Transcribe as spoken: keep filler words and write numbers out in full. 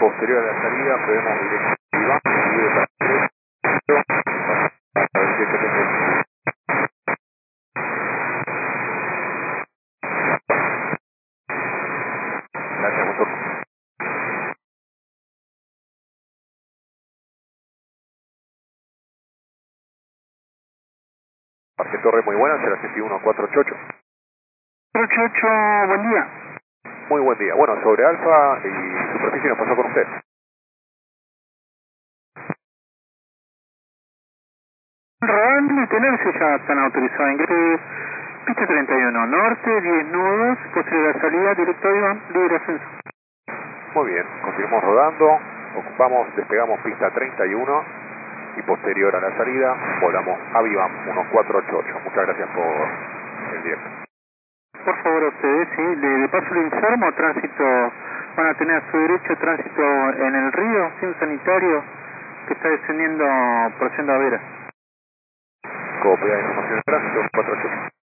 posterior a la salida, podemos dirección Iván, sigue para derecho, a ver si esto tengo. Gracias, motor. Parque Torre, muy buena, será setenta y uno cuatrocientos ochenta y ocho. cuatrocientos ochenta y ocho, buen día. Muy buen día. Bueno, sobre Alfa y superficie nos pasó con usted. Rodando y tenerse ya están autorizados. Ingreso pista treinta y uno, norte, diez nudos, posterior a la salida, directo a Iván, libre ascenso. Muy bien, continuamos rodando, ocupamos, despegamos pista treinta y uno y posterior a la salida volamos a Vivam uno cuatro ocho ocho. Muchas gracias por el directo. Por favor a ustedes, sí, de, de paso le informo, tránsito, van a tener a su derecho tránsito en el río, sí, un sanitario que está descendiendo por Senda Vera. Cooperativa de información de tránsito cuatro ocho ocho.